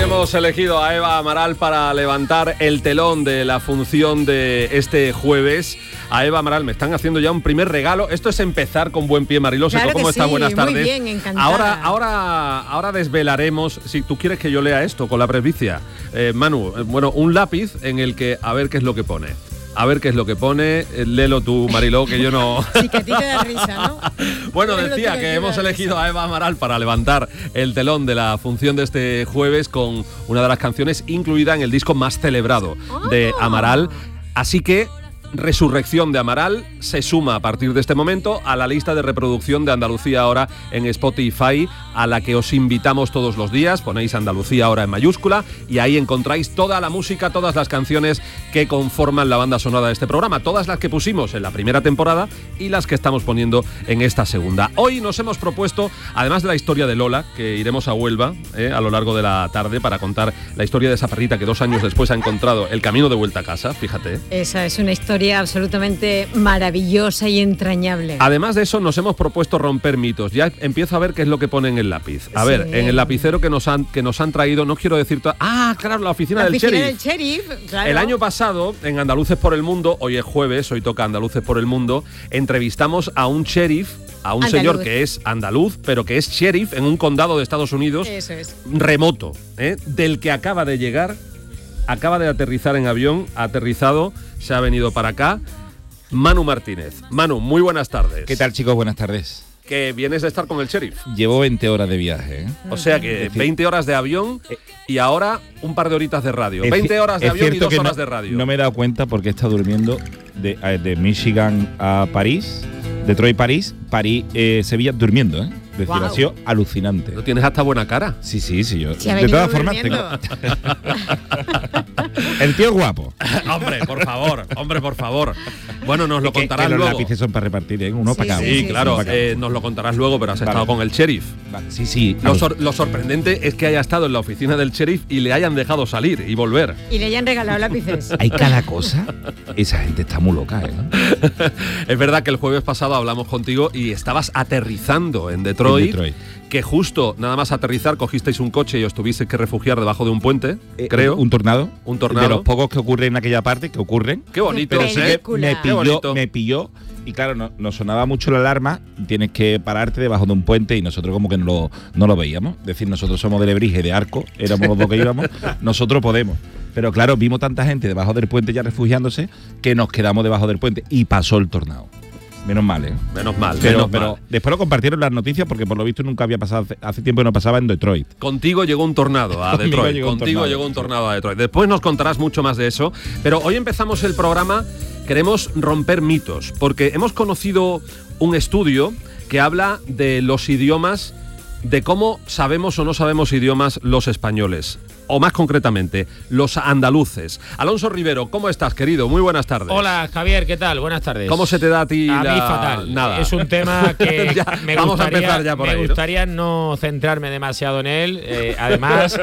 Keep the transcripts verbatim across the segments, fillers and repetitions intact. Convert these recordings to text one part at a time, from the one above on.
Hoy hemos elegido a Eva Amaral para levantar el telón de la función de este jueves. A Eva Amaral me están haciendo ya un primer regalo. Esto es empezar con buen pie, Mariló. Claro ¿Cómo está? Sí, buenas tardes. Muy bien, encantada. Ahora, ahora, ahora desvelaremos. Si tú quieres que yo lea esto con la presbicia, eh, Manu, eh, bueno, un lápiz en el que a ver qué es lo que pone. A ver qué es lo que pone. Eh, léelo tú, Mariló, que yo no. Sí, que a ti te da risa, ¿no? Bueno, decía que hemos elegido a Eva Amaral para levantar el telón de la función de este jueves con una de las canciones incluida en el disco más celebrado de Amaral. Así que Resurrección de Amaral se suma a partir de este momento a la lista de reproducción de Andalucía Ahora en Spotify, a la que os invitamos todos los días. Ponéis Andalucía Ahora en mayúscula y ahí encontráis toda la música, todas las canciones que conforman la banda sonora de este programa, todas las que pusimos en la primera temporada y las que estamos poniendo en esta segunda. Hoy nos hemos propuesto, además de la historia de Lola, que iremos a Huelva eh, a lo largo de la tarde para contar la historia de esa perrita que dos años después ha encontrado el camino de vuelta a casa, fíjate. Esa es una historia absolutamente maravillosa y entrañable. Además de eso, nos hemos propuesto romper mitos. Ya empiezo a ver qué es lo que pone en el lápiz. A sí. ver, en el lapicero que nos han, que nos han traído, no quiero decir... To- ah, claro, la oficina, la del, oficina sheriff. del sheriff. Claro. El año pasado, en Andaluces por el Mundo, hoy es jueves, hoy toca Andaluces por el Mundo, entrevistamos a un sheriff, a un andaluz. señor que es andaluz, pero que es sheriff en un condado de Estados Unidos. Eso es. Remoto, ¿eh? Del que acaba de llegar, acaba de aterrizar en avión, ha aterrizado, se ha venido para acá. Manu Martínez. Manu, muy buenas tardes. ¿Qué tal, chicos? Buenas tardes. Que vienes de estar con el sheriff. Llevo veinte horas de viaje, ¿eh? O sea que veinte horas de avión y ahora un par de horitas de radio. veinte horas de es avión y dos horas no, de radio. No me he dado cuenta porque he estado durmiendo de, de Michigan a París, Detroit, París, París, eh, Sevilla, durmiendo, ¿eh? Es decir, wow. Ha sido alucinante. ¿No tienes hasta buena cara? Sí, sí, sí. Yo. De todas formas, tengo... El tío es guapo. Hombre, por favor, hombre, por favor. Bueno, nos lo que, contarás que los luego. Los lápices son para repartir, ¿eh? Uno sí, para cada uno. Sí, sí, claro, sí, sí. Eh, nos lo contarás luego, pero has vale. estado con el sheriff. Vale. Sí, sí. Lo, sor- lo sorprendente es que haya estado en la oficina del sheriff y le hayan dejado salir y volver. Y le hayan regalado lápices. Hay cada cosa. Esa gente está muy loca, ¿eh? Es verdad que el jueves pasado hablamos contigo y estabas aterrizando en Detroit. En Detroit. Que justo, nada más aterrizar, cogisteis un coche y os tuvisteis que refugiar debajo de un puente, eh, creo. Un tornado. Un tornado. De los pocos que ocurren en aquella parte, que ocurren. Qué bonito. Pero sí que me pilló, Qué me pilló. Y claro, no, nos sonaba mucho la alarma, tienes que pararte debajo de un puente y nosotros como que no lo, no lo veíamos. Es decir, nosotros somos de Lebrige, de Arco, éramos los dos que íbamos, nosotros podemos. Pero claro, vimos tanta gente debajo del puente ya refugiándose que nos quedamos debajo del puente y pasó el tornado. Menos mal, ¿eh? Menos mal, pero, menos pero mal. Después lo compartieron las noticias porque por lo visto nunca había pasado, hace, hace tiempo que no pasaba en Detroit. Contigo llegó un tornado a Conmigo Detroit. llegó un Contigo tornado. llegó un tornado a Detroit. Después nos contarás mucho más de eso. Pero hoy empezamos el programa, queremos romper mitos, porque hemos conocido un estudio que habla de los idiomas, de cómo sabemos o no sabemos idiomas los españoles. O más concretamente, los andaluces. Alonso Rivero, ¿cómo estás, querido? Muy buenas tardes. Hola, Javier, ¿qué tal? Buenas tardes. ¿Cómo se te da a ti a la... mí fatal. Nada. Es un tema que ya, me vamos gustaría, a empezar ya por me ahí, gustaría ¿no? no centrarme demasiado en él. Eh, además,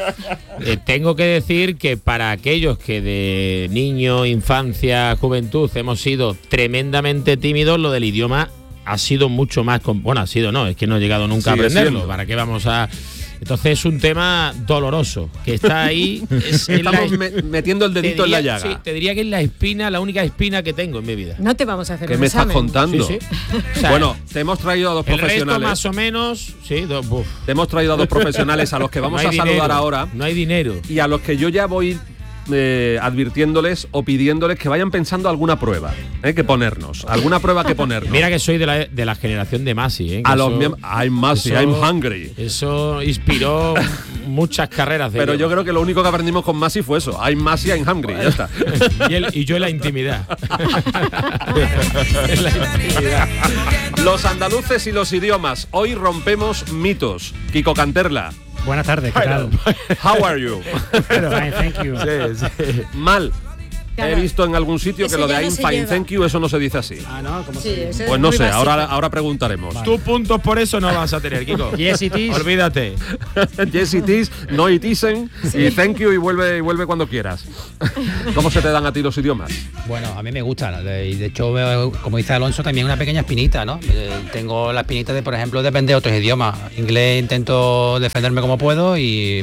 eh, tengo que decir que para aquellos que de niño, infancia, juventud hemos sido tremendamente tímidos, lo del idioma ha sido mucho más... Con... Bueno, ha sido no, es que no he llegado nunca Sigue a aprenderlo. siendo. ¿Para qué vamos a...? Entonces es un tema doloroso, que está ahí. Es Estamos la, me, metiendo el dedito diría, en la llaga. Sí, te diría que es la espina, la única espina que tengo en mi vida. No te vamos a hacer ¿Qué un me examen. estás contando? Sí, sí. O sea, bueno, te hemos traído a dos el profesionales. resto más o menos, sí. Do, uf. Te hemos traído a dos profesionales a los que vamos no a dinero, saludar ahora No hay dinero. y a los que yo ya voy eh, advirtiéndoles o pidiéndoles que vayan pensando alguna prueba eh, que ponernos, alguna prueba que ponernos. Mira que soy de la, de la generación de Masi, ¿eh? a Que los eso, miem- I'm Masi, eso- I'm hungry. Eso inspiró muchas carreras de Pero yo idioma. creo que lo único que aprendimos con Masi fue eso. I'm Masi, I'm hungry. Ya está. y, él, y yo en la intimidad. En la intimidad. Los andaluces y los idiomas. Hoy rompemos mitos. Kiko Canterla. Buenas tardes, ¿qué tal? How are you? Fine, thank you. Sí, sí. Mal. Claro. He visto en algún sitio Eso que lo de ya no I'm se fine, lleva. thank you, eso no se dice así. Ah, ¿no? ¿Cómo Sí, se eso Pues es no muy sé, básico. ahora, ahora preguntaremos. Vale. Tú puntos por eso no vas a tener, Kiko. Yes, it is. Olvídate. Yes it is, no it isn't, y thank you y vuelve, y vuelve cuando quieras. ¿Cómo se te dan a ti los idiomas? Bueno, a mí me gustan. Y de hecho, veo, como dice Alonso, también una pequeña espinita, ¿no? Eh, tengo la espinita de, por ejemplo, depender de otros idiomas. Inglés intento defenderme como puedo y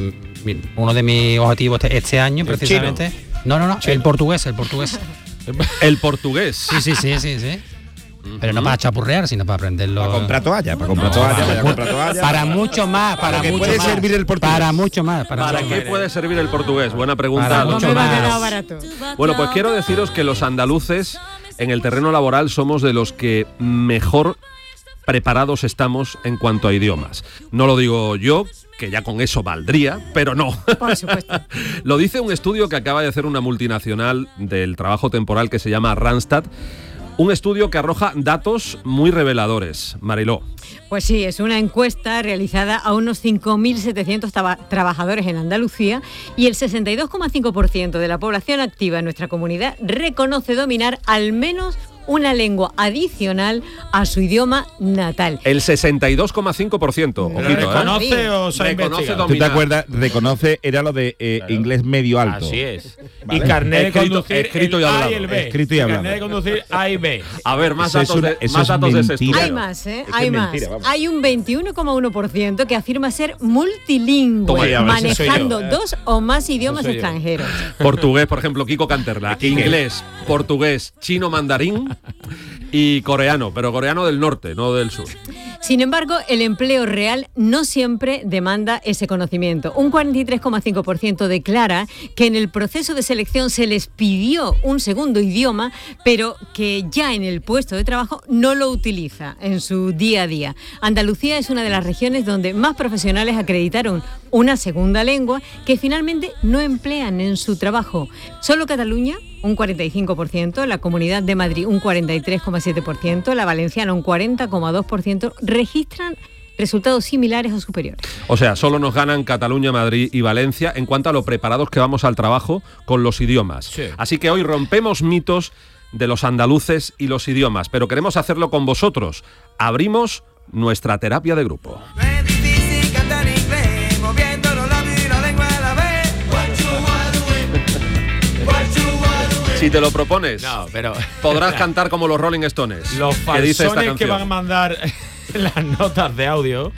uno de mis objetivos este, este año, precisamente. Chino. No, no, no, Chino. el portugués, el portugués. El portugués. Sí, sí, sí, sí, sí. Pero no para chapurrear, sino para aprenderlo. Para comprar toalla, para comprar No, toalla, para, para comprar toalla. para mucho más, para, Para que mucho puede más. servir el portugués. Para mucho más. Para, ¿Para mucho qué más. puede servir el portugués? Buena pregunta. Para No mucho me va a más. quedar barato. Bueno, pues quiero deciros que los andaluces en el terreno laboral somos de los que mejor preparados estamos en cuanto a idiomas. No lo digo yo, que ya con eso valdría, pero no. Por supuesto. Lo dice un estudio que acaba de hacer una multinacional del trabajo temporal que se llama Randstad. Un estudio que arroja datos muy reveladores. Mariló. Pues sí, es una encuesta realizada a unos cinco mil setecientos trabajadores en Andalucía y el sesenta y dos coma cinco por ciento de la población activa en nuestra comunidad reconoce dominar al menos una lengua adicional a su idioma natal. El sesenta y dos coma cinco por ciento. ¿Pero Ojito, ¿eh? reconoce o se ha Reconoce investigado? dominar. ¿Tú te acuerdas? Reconoce, era lo de eh, Claro. inglés medio alto. Así es. Vale. Y carnet de Escrito- conducir escrito y el A hablado. y el B. Escrito y hablado. Carnet de conducir A y B. A ver, más Eso es datos, una- de, eso más es datos de ese mentira. estudio. Hay más, ¿eh? Es que Hay es más. mentira, vamos. Hay un veintiuno coma uno por ciento que afirma ser multilingüe, Toma ya, a ver, ese soy yo, manejando ¿eh? dos o más idiomas soy yo. extranjeros. Portugués, por ejemplo, Kiko Canterla. Inglés, portugués, chino mandarín y coreano, pero coreano del norte, no del sur. Sin embargo, el empleo real no siempre demanda ese conocimiento. Un cuarenta y tres coma cinco por ciento declara que en el proceso de selección se les pidió un segundo idioma, pero que ya en el puesto de trabajo no lo utiliza en su día a día. Andalucía es una de las regiones donde más profesionales acreditaron una segunda lengua que finalmente no emplean en su trabajo. Solo Cataluña, un cuarenta y cinco por ciento, la Comunidad de Madrid un cuarenta y tres coma siete por ciento, la Valenciana un cuarenta coma dos por ciento, registran resultados similares o superiores. O sea, solo nos ganan Cataluña, Madrid y Valencia en cuanto a lo preparados que vamos al trabajo con los idiomas. Sí. Así que hoy rompemos mitos de los andaluces y los idiomas, pero queremos hacerlo con vosotros. Abrimos nuestra terapia de grupo. Es difícil cantar inglés, moviendo los labios y la lengua a la vez. What you wanna do? What you wanna do? Si te lo propones, No, pero podrás cantar como los Rolling Stones. los que dice esta falsones que canción. van a mandar las notas de audio,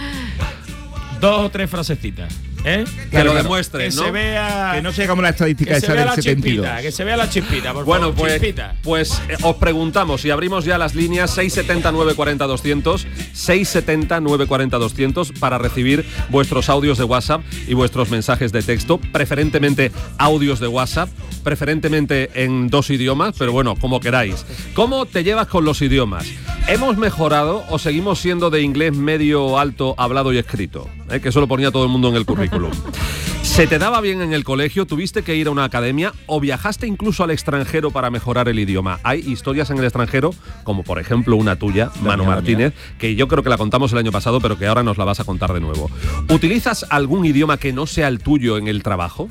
dos o tres frasecitas, ¿eh? Que Claro, lo claro. demuestren, Que ¿no? se vea, Que no sea como la estadística que se esa vea del la setenta y dos. chispita, que se vea la chispita, por Bueno, favor, pues, chispita. pues eh, os preguntamos y abrimos ya las líneas seis siete cero nueve cuatro cero doscientos, seis siete cero nueve cuatro cero doscientos para recibir vuestros audios de WhatsApp y vuestros mensajes de texto, preferentemente audios de WhatsApp, preferentemente en dos idiomas, pero bueno, como queráis. ¿Cómo te llevas con los idiomas? ¿Hemos mejorado o seguimos siendo de inglés medio alto hablado y escrito? ¿Eh? Que eso lo ponía todo el mundo en el currículum. ¿Se te daba bien en el colegio? ¿Tuviste que ir a una academia? ¿O viajaste incluso al extranjero para mejorar el idioma? Hay historias en el extranjero, como por ejemplo una tuya, Manu mía, la Martínez, que yo creo que la contamos el año pasado, pero que ahora nos la vas a contar de nuevo. ¿Utilizas algún idioma que no sea el tuyo en el trabajo?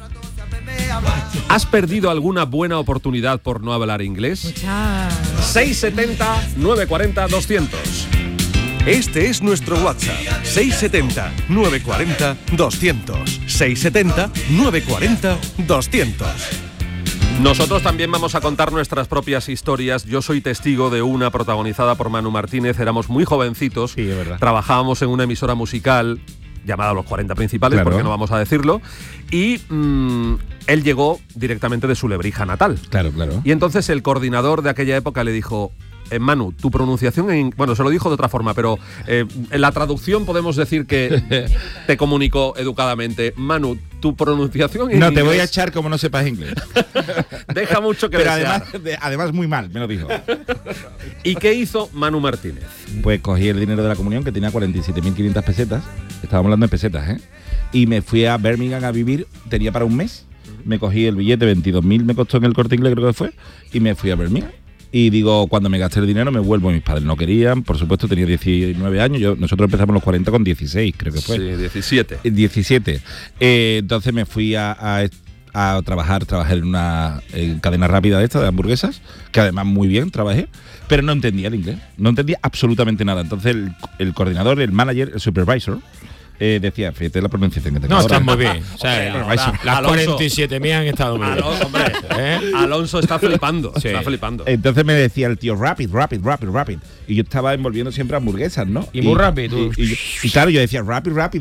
¿Has perdido alguna buena oportunidad por no hablar inglés? Muchas. seis siete cero nueve cuatro cero doscientos. Este es nuestro WhatsApp, seis siete cero nueve cuatro cero doscientos. seis siete cero nueve cuatro cero doscientos. Nosotros también vamos a contar nuestras propias historias. Yo soy testigo de una protagonizada por Manu Martínez. Éramos muy jovencitos. Sí, es verdad. Trabajábamos en una emisora musical llamada Los cuarenta Principales, Claro. porque no vamos a decirlo. Y mm, él llegó directamente de su Lebrija natal. Claro, claro. Y entonces el coordinador de aquella época le dijo: eh, Manu, tu pronunciación en... Bueno, se lo dijo de otra forma, pero eh, en la traducción podemos decir que te comunicó educadamente: Manu, tu pronunciación en No, te voy a inglés echar como no sepas inglés. deja mucho que Pero desear. además, de- además muy mal, me lo dijo. ¿Y qué hizo Manu Martínez? Pues cogí el dinero de la comunión, que tenía cuarenta y siete mil quinientas pesetas. Estábamos hablando de pesetas, ¿eh? Y me fui a Birmingham a vivir, tenía para un mes. Me cogí el billete, veintidós mil me costó en el Corte Inglés, creo que fue. Y me fui a Birmingham. Y digo, cuando me gasté el dinero me vuelvo. Mis padres no querían, por supuesto, tenía diecinueve años. Yo, nosotros empezamos los cuarenta con dieciséis, creo que fue. Sí, diecisiete. Eh, diecisiete. Eh, entonces me fui a, a, a trabajar, trabajé en una en cadena rápida de esta, de hamburguesas, que además muy bien trabajé, pero no entendía el inglés, no entendía absolutamente nada. Entonces el, el coordinador, el manager, el supervisor, eh, decía, fíjate la pronunciación que tengo No, ahora. están muy bien. O sea, Hombre, la- ahora, las Alonso. cuarenta y siete mil han estado muy bien. Alonso, hombre, ¿Eh? Alonso está flipando, Sí. está flipando. Entonces me decía el tío, rapid, rapid, rapid, rapid. Y yo estaba envolviendo siempre hamburguesas, ¿no? Y muy rápido. Y, y- y claro, yo decía, rápido, rápido.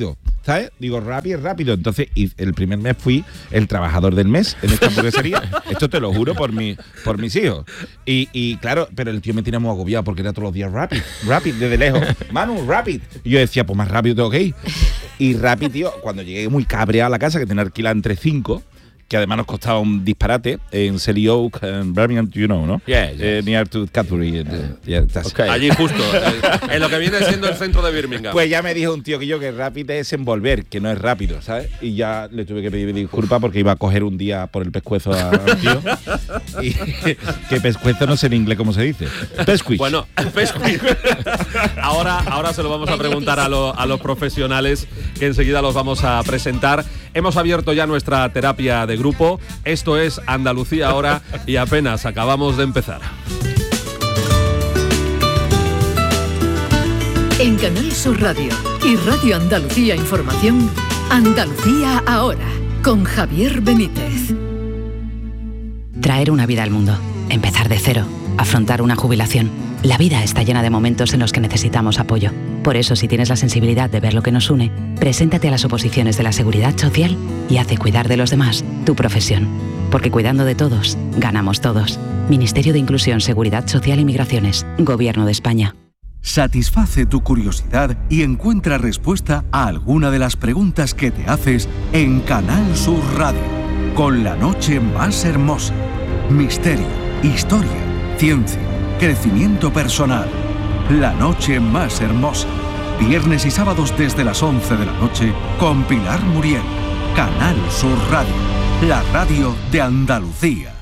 ¿sabes? Digo, Rappi es rápido. Entonces, y el primer mes fui el trabajador del mes en esta hamburguesería. Esto te lo juro por mi, por mis hijos. Y, y claro, pero el tío me tenía muy agobiado porque era todos los días Rappi, Rappi, desde lejos. Manu, Rappi. Y yo decía, pues más rápido tengo que ir. Y Rappi, tío, cuando llegué muy cabreado a la casa, que tenía alquilada entre cinco, que además nos costaba un disparate en Selly Oak, en Birmingham, you know, ¿no? Yeah, yeah. Eh, near to Cadbury. Uh, yeah, okay. Allí justo, en, en lo que viene siendo el centro de Birmingham. Pues ya me dijo un tío que yo que rápido es envolver, que no es rápido, ¿sabes? Y ya le tuve que pedir disculpas porque iba a coger un día por el pescuezo a un tío. Y que pescuezo no sé en inglés cómo se dice. Pescuiz. Bueno, pescuiz. ahora, ahora se lo vamos a preguntar a, lo, a los profesionales, que enseguida los vamos a presentar. Hemos abierto ya nuestra terapia de grupo. Esto es Andalucía Ahora y apenas acabamos de empezar. En Canal Sur Radio y Radio Andalucía Información, Andalucía Ahora, con Javier Benítez. Traer una vida al mundo, empezar de cero, afrontar una jubilación. La vida está llena de momentos en los que necesitamos apoyo. Por eso, si tienes la sensibilidad de ver lo que nos une, preséntate a las oposiciones de la Seguridad Social y haz de cuidar de los demás tu profesión. Porque cuidando de todos, ganamos todos. Ministerio de Inclusión, Seguridad Social y Migraciones. Gobierno de España. Satisface tu curiosidad y encuentra respuesta a alguna de las preguntas que te haces en Canal Sur Radio. Con la noche más hermosa. Misterio, historia, ciencia, crecimiento personal. La noche más hermosa. Viernes y sábados desde las once de la noche con Pilar Muriel. Canal Sur Radio. La radio de Andalucía.